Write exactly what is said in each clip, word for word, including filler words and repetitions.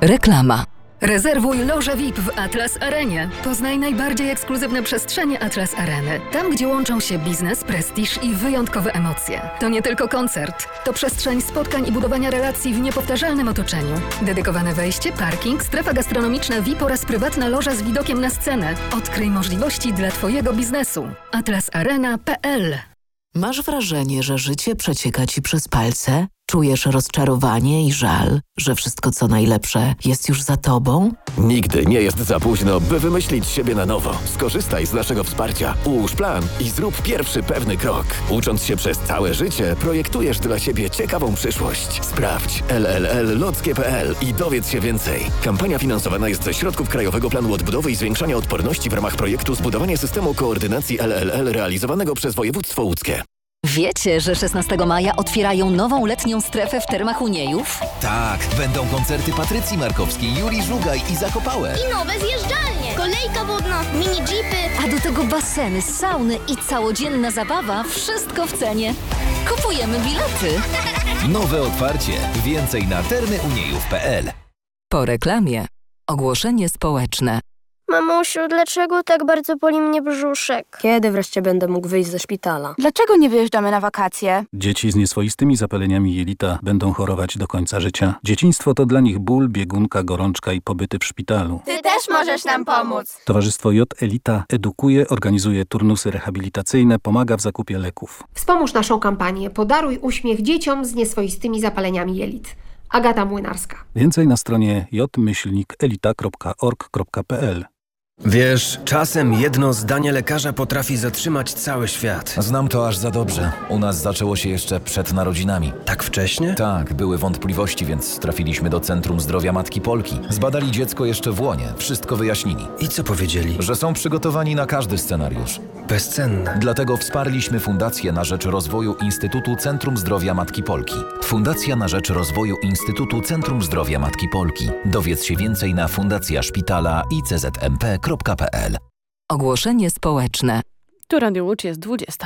Reklama. Rezerwuj lożę V I P w Atlas Arenie. Poznaj najbardziej ekskluzywne przestrzenie Atlas Areny. Tam, gdzie łączą się biznes, prestiż i wyjątkowe emocje. To nie tylko koncert. To przestrzeń spotkań i budowania relacji w niepowtarzalnym otoczeniu. Dedykowane wejście, parking, strefa gastronomiczna V I P oraz prywatna loża z widokiem na scenę. Odkryj możliwości dla Twojego biznesu. atlas arena kropka p l. Masz wrażenie, że życie przecieka ci przez palce? Czujesz rozczarowanie i żal, że wszystko co najlepsze jest już za tobą? Nigdy nie jest za późno, by wymyślić siebie na nowo. Skorzystaj z naszego wsparcia. Ułóż plan i zrób pierwszy pewny krok. Ucząc się przez całe życie, projektujesz dla siebie ciekawą przyszłość. Sprawdź l l l lockie kropka p l i dowiedz się więcej. Kampania finansowana jest ze środków Krajowego Planu Odbudowy i Zwiększania Odporności w ramach projektu Zbudowanie systemu koordynacji L L L realizowanego przez województwo łódzkie. Wiecie, że szesnastego maja otwierają nową letnią strefę w Termach Uniejów? Tak, będą koncerty Patrycji Markowskiej, Julii Żugaj i Zakopałe. I nowe zjeżdżalnie, kolejka wodna, mini jeepy. A do tego baseny, sauny i całodzienna zabawa, wszystko w cenie. Kupujemy bilety. Nowe otwarcie. Więcej na termy uniejów kropka p l. Po reklamie. Ogłoszenie społeczne. Mamusiu, dlaczego tak bardzo boli mnie brzuszek? Kiedy wreszcie będę mógł wyjść ze szpitala? Dlaczego nie wyjeżdżamy na wakacje? Dzieci z nieswoistymi zapaleniami jelita będą chorować do końca życia. Dzieciństwo to dla nich ból, biegunka, gorączka i pobyty w szpitalu. Ty też możesz nam pomóc. Towarzystwo J Elita edukuje, organizuje turnusy rehabilitacyjne, pomaga w zakupie leków. Wspomóż naszą kampanię Podaruj uśmiech dzieciom z nieswoistymi zapaleniami jelit. Agata Młynarska. Więcej na stronie j myślnik elita kropka org kropka p l. Wiesz, czasem jedno zdanie lekarza potrafi zatrzymać cały świat. Znam to aż za dobrze. U nas zaczęło się jeszcze przed narodzinami. Tak wcześnie? Tak, były wątpliwości, więc trafiliśmy do Centrum Zdrowia Matki Polki. Zbadali dziecko jeszcze w łonie, wszystko wyjaśnili. I co powiedzieli? Że są przygotowani na każdy scenariusz. Bezcenne. Dlatego wsparliśmy Fundację na rzecz rozwoju Instytutu Centrum Zdrowia Matki Polki. Fundacja na rzecz rozwoju Instytutu Centrum Zdrowia Matki Polki. Dowiedz się więcej na fundacja szpitala i c z m p kropka p l. Ogłoszenie społeczne. Tu Radio Łódź jest dwudziesta.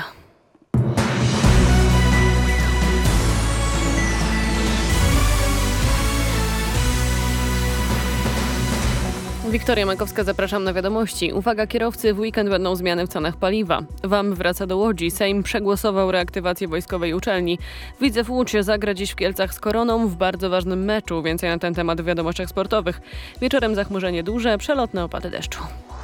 Wiktoria Makowska, zapraszam na wiadomości. Uwaga kierowcy, w weekend będą zmiany w cenach paliwa. W A M wraca do Łodzi. Sejm przegłosował reaktywację wojskowej uczelni. Widzew Łódź zagra dziś w Kielcach z Koroną w bardzo ważnym meczu. Więcej na ten temat w wiadomościach sportowych. Wieczorem zachmurzenie duże, przelotne opady deszczu.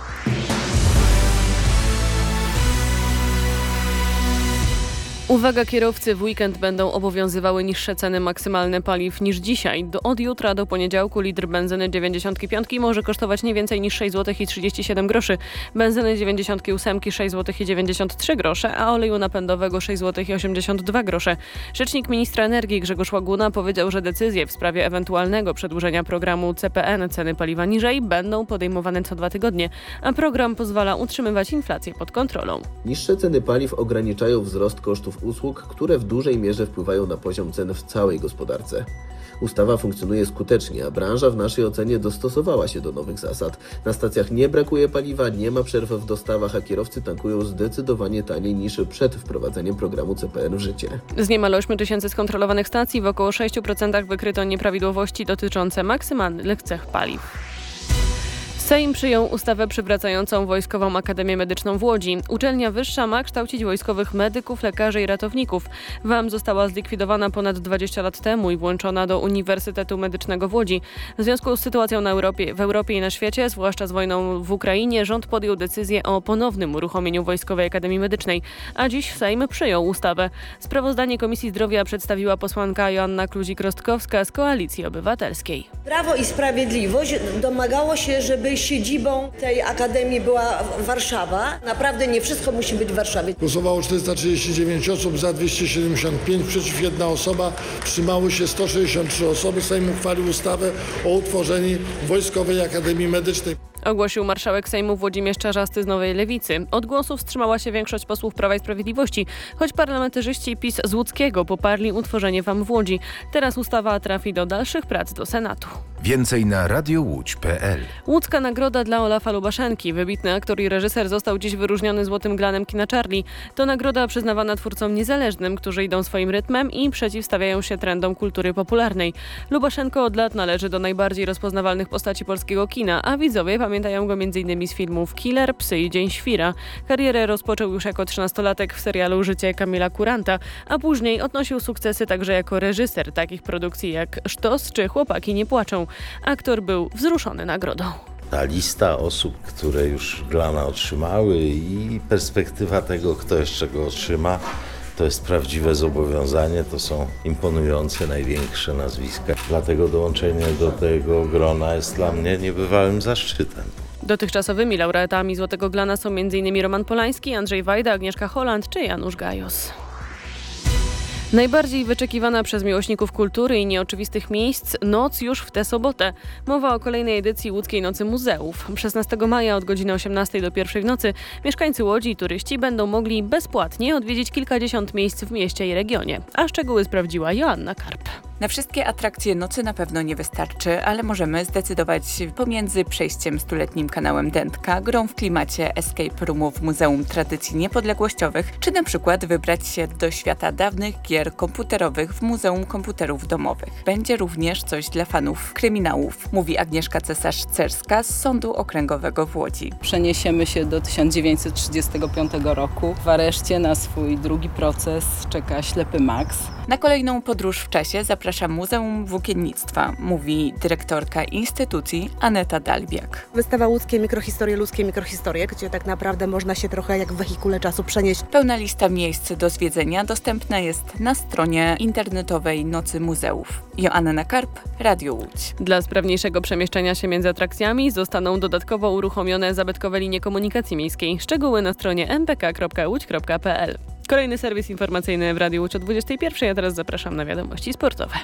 Uwaga kierowcy, w weekend będą obowiązywały niższe ceny maksymalne paliw niż dzisiaj. Do, od jutra do poniedziałku litr benzyny dziewięćdziesiąt pięć może kosztować nie więcej niż sześć złotych i trzydzieści siedem groszy, benzyny dziewięćdziesiąt osiem sześć złotych i dziewięćdziesiąt trzy grosze, a oleju napędowego sześć złotych i osiemdziesiąt dwa grosze. Rzecznik ministra energii Grzegorz Łaguna powiedział, że decyzje w sprawie ewentualnego przedłużenia programu C P N ceny paliwa niżej będą podejmowane co dwa tygodnie, a program pozwala utrzymywać inflację pod kontrolą. Niższe ceny paliw ograniczają wzrost kosztów usług, które w dużej mierze wpływają na poziom cen w całej gospodarce. Ustawa funkcjonuje skutecznie, a branża w naszej ocenie dostosowała się do nowych zasad. Na stacjach nie brakuje paliwa, nie ma przerw w dostawach, a kierowcy tankują zdecydowanie taniej niż przed wprowadzeniem programu C P N w życie. Z niemal ośmiu tysięcy skontrolowanych stacji w około sześć procent wykryto nieprawidłowości dotyczące maksymalnych cech paliw. Sejm przyjął ustawę przywracającą Wojskową Akademię Medyczną w Łodzi. Uczelnia wyższa ma kształcić wojskowych medyków, lekarzy i ratowników. W A M została zlikwidowana ponad dwadzieścia lat temu i włączona do Uniwersytetu Medycznego w Łodzi. W związku z sytuacją na Europie, w Europie i na świecie, zwłaszcza z wojną w Ukrainie, rząd podjął decyzję o ponownym uruchomieniu Wojskowej Akademii Medycznej, a dziś Sejm przyjął ustawę. Sprawozdanie Komisji Zdrowia przedstawiła posłanka Joanna Kluzik-Rostkowska z Koalicji Obywatelskiej. Prawo i Sprawiedliwość domagało się, żeby siedzibą tej akademii była Warszawa. Naprawdę nie wszystko musi być w Warszawie. Głosowało czterysta trzydzieści dziewięć osób, za dwieście siedemdziesiąt pięć, przeciw jedna osoba. Wstrzymały się sto sześćdziesiąt trzy osoby. Sejm uchwalił ustawę o utworzeniu Wojskowej Akademii Medycznej. ogłosił marszałek Sejmu Włodzimierz Czarzasty z Nowej Lewicy. Od głosu wstrzymała się większość posłów Prawa i Sprawiedliwości, choć parlamentarzyści PiS z Łódzkiego poparli utworzenie F A M w Łodzi. Teraz ustawa trafi do dalszych prac do Senatu. Więcej na radiowłódź kropka p l. Łódzka nagroda dla Olafa Lubaszenki. Wybitny aktor i reżyser został dziś wyróżniony Złotym Glanem Kina Charlie. To nagroda przyznawana twórcom niezależnym, którzy idą swoim rytmem i przeciwstawiają się trendom kultury popularnej. Lubaszenko od lat należy do najbardziej rozpoznawalnych postaci polskiego kina, a widzowie pamiętają go między innymi z filmów Killer, Psy i Dzień Świra. Karierę rozpoczął już jako trzynastolatek w serialu Życie Kamila Kuranta, a później odnosił sukcesy także jako reżyser takich produkcji jak Sztos czy Chłopaki nie płaczą. Aktor był wzruszony nagrodą. Ta lista osób, które już Glana otrzymały i perspektywa tego, kto jeszcze go otrzyma, to jest prawdziwe zobowiązanie, to są imponujące, największe nazwiska. Dlatego dołączenie do tego grona jest dla mnie niebywałym zaszczytem. Dotychczasowymi laureatami Złotego Glana są m.in. Roman Polański, Andrzej Wajda, Agnieszka Holland czy Janusz Gajos. Najbardziej wyczekiwana przez miłośników kultury i nieoczywistych miejsc noc już w tę sobotę. Mowa o kolejnej edycji Łódzkiej Nocy Muzeów. szesnastego maja od godziny osiemnastej do pierwszej w nocy mieszkańcy Łodzi i turyści będą mogli bezpłatnie odwiedzić kilkadziesiąt miejsc w mieście i regionie. A szczegóły sprawdziła Joanna Karp. Na wszystkie atrakcje nocy na pewno nie wystarczy, ale możemy zdecydować pomiędzy przejściem stuletnim kanałem Dętka, grą w klimacie escape roomu w Muzeum Tradycji Niepodległościowych, czy na przykład wybrać się do świata dawnych gier komputerowych w Muzeum Komputerów Domowych. Będzie również coś dla fanów kryminałów, mówi Agnieszka Cesarz-Cerska z Sądu Okręgowego w Łodzi. Przeniesiemy się do tysiąc dziewięćset trzydziestego piątego roku. W areszcie na swój drugi proces czeka ślepy Max. Na kolejną podróż w czasie zaprasza Muzeum Włókiennictwa, mówi dyrektorka instytucji Aneta Dalbiak. Wystawa Łódzkie Mikrohistorie, Ludzkie Mikrohistorie, gdzie tak naprawdę można się trochę jak w wehikule czasu przenieść. Pełna lista miejsc do zwiedzenia dostępna jest na stronie internetowej Nocy Muzeów. Joanna Karp, Radio Łódź. Dla sprawniejszego przemieszczania się między atrakcjami zostaną dodatkowo uruchomione zabytkowe linie komunikacji miejskiej. Szczegóły na stronie m p k kropka łódź kropka p l. Kolejny serwis informacyjny w Radiu Łódź o dwudziestej pierwszej, a teraz zapraszam na wiadomości sportowe.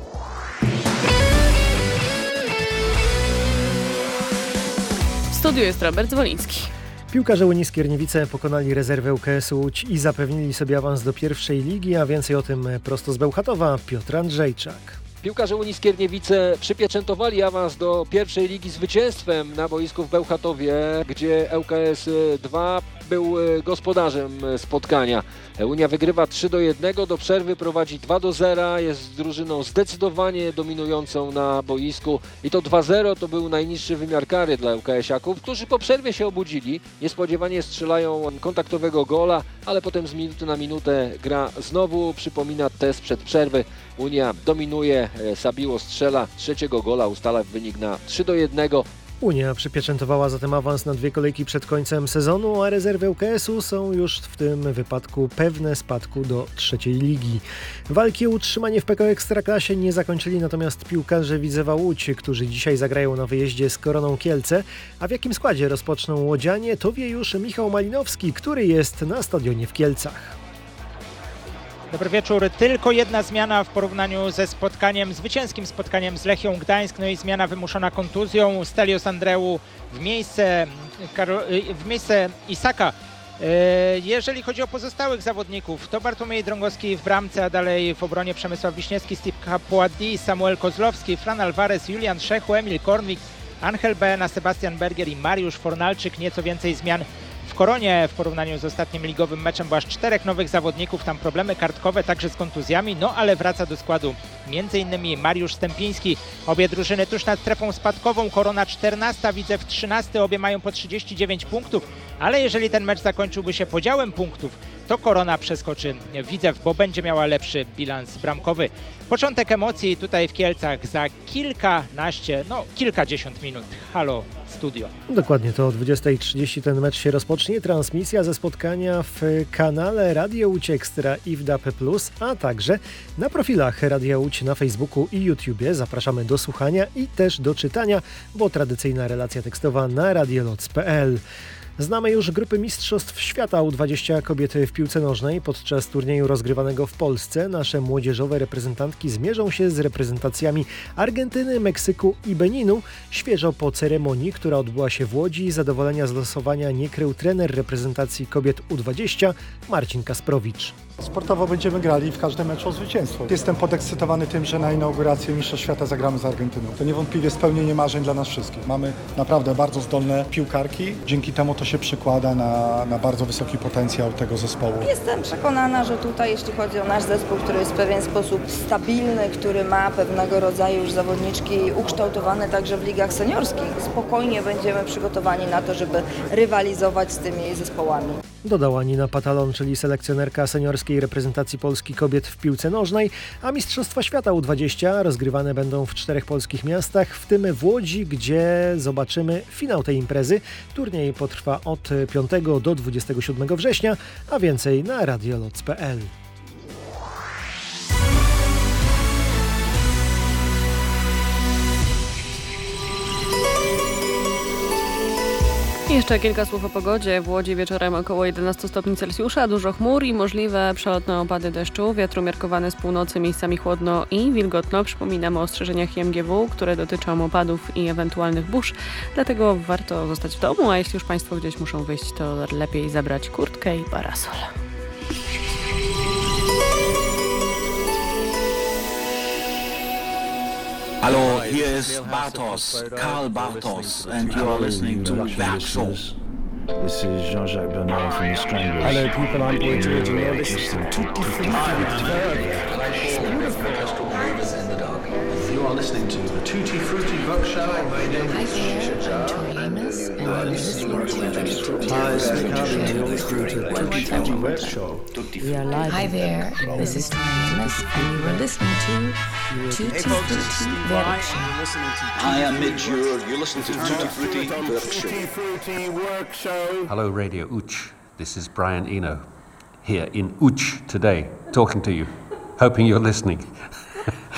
W studiu jest Robert Zwoliński. Piłkarze Unii Skierniewice pokonali rezerwę U K S Łódź i zapewnili sobie awans do pierwszej ligi, a więcej o tym prosto z Bełchatowa Piotr Andrzejczak. Piłkarze Unii Skierniewice przypieczętowali awans do pierwszej ligi zwycięstwem na boisku w Bełchatowie, gdzie L K S dwa był gospodarzem spotkania. Unia wygrywa trzy do jednego, do przerwy prowadzi dwa do zera, jest drużyną zdecydowanie dominującą na boisku i to dwa zero to był najniższy wymiar kary dla ŁKS-iaków, którzy po przerwie się obudzili, niespodziewanie strzelają kontaktowego gola, ale potem z minuty na minutę gra znowu przypomina test przed przerwy. Unia dominuje, Sabiło strzela trzeciego gola, ustala wynik na trzy do jednego. Unia przypieczętowała zatem awans na dwie kolejki przed końcem sezonu, a rezerwy U K S-u są już w tym wypadku pewne spadku do trzeciej ligi. Walki o utrzymanie w P K O Ekstraklasie nie zakończyli natomiast piłkarze Widzewa Łódź, którzy dzisiaj zagrają na wyjeździe z Koroną Kielce, a w jakim składzie rozpoczną łodzianie, to wie już Michał Malinowski, który jest na stadionie w Kielcach. Dobry wieczór. Tylko jedna zmiana w porównaniu ze spotkaniem, zwycięskim spotkaniem z Lechią Gdańsk, no i zmiana wymuszona kontuzją. Stelios Andreu w miejsce, w miejsce Isaka. Jeżeli chodzi o pozostałych zawodników, to Bartłomiej Drągowski w bramce, a dalej w obronie Przemysław Wiśniewski, Steve Capuadi, Samuel Kozlowski, Fran Alvarez, Julian Szechu, Emil Kornwik, Angel Beena, Sebastian Berger i Mariusz Fornalczyk. Nieco więcej zmian w Koronie w porównaniu z ostatnim ligowym meczem, bo aż czterech nowych zawodników, tam problemy kartkowe, także z kontuzjami, no ale wraca do składu między innymi Mariusz Stępiński. Obie drużyny tuż nad strefą spadkową, Korona czternasta, Widzew trzynasty, obie mają po trzydzieści dziewięć punktów, ale jeżeli ten mecz zakończyłby się podziałem punktów, to Korona przeskoczy Widzew, bo będzie miała lepszy bilans bramkowy. Początek emocji tutaj w Kielcach za kilkanaście, no kilkadziesiąt minut. Halo Studio. Dokładnie, to o dwudziestej trzydzieści ten mecz się rozpocznie. Transmisja ze spotkania w kanale Radio Łódź Ekstra i w D A B plus, a także na profilach Radia Łódź na Facebooku i YouTubie. Zapraszamy do słuchania i też do czytania, bo tradycyjna relacja tekstowa na radioloc kropka p l. Znamy już grupy Mistrzostw Świata U dwadzieścia kobiety w piłce nożnej. Podczas turnieju rozgrywanego w Polsce nasze młodzieżowe reprezentantki zmierzą się z reprezentacjami Argentyny, Meksyku i Beninu. Świeżo po ceremonii, która odbyła się w Łodzi, zadowolenia z losowania nie krył trener reprezentacji kobiet U dwadzieścia Marcin Kasprowicz. Sportowo będziemy grali w każdym meczu o zwycięstwo. Jestem podekscytowany tym, że na inaugurację Mistrzostw Świata zagramy z Argentyną. To niewątpliwie spełnienie marzeń dla nas wszystkich. Mamy naprawdę bardzo zdolne piłkarki. Dzięki temu to się przekłada na, na bardzo wysoki potencjał tego zespołu. Jestem przekonana, że tutaj, jeśli chodzi o nasz zespół, który jest w pewien sposób stabilny, który ma pewnego rodzaju już zawodniczki ukształtowane także w ligach seniorskich, spokojnie będziemy przygotowani na to, żeby rywalizować z tymi zespołami. Dodała Nina Patalon, czyli selekcjonerka seniorskiej reprezentacji Polski kobiet w piłce nożnej, a Mistrzostwa Świata U dwadzieścia rozgrywane będą w czterech polskich miastach, w tym w Łodzi, gdzie zobaczymy finał tej imprezy. Turniej potrwa od piątego do dwudziestego siódmego września, a więcej na radioloc kropka p l. Jeszcze kilka słów o pogodzie. W Łodzi wieczorem około jedenaście stopni Celsjusza, dużo chmur i możliwe przelotne opady deszczu. Wiatr umiarkowany z północy, miejscami chłodno i wilgotno. Przypominam o ostrzeżeniach I M G W, które dotyczą opadów i ewentualnych burz. Dlatego warto zostać w domu, a jeśli już Państwo gdzieś muszą wyjść, to lepiej zabrać kurtkę i parasol. Hello, here is Bartos, Karl Bartos, and you are listening to Werkshow. This is Jean-Jacques Bernard from the Stranglers. Hello people, I'm Boy George and you're listening to Tutti You are listening to the Tutti Frutti Workshop. My name is Shija, and you are listening to the Tutti Frutti Workshop. We are live. Hi there, this is Amos, and you are listening to Tutti Frutti Workshop. Hi, I'm Mitch. You're, you're listening to Tutti Frutti Workshop. Hello, Radio Uch. This is Brian Eno, here in Uch today, talking to you, hoping you're listening.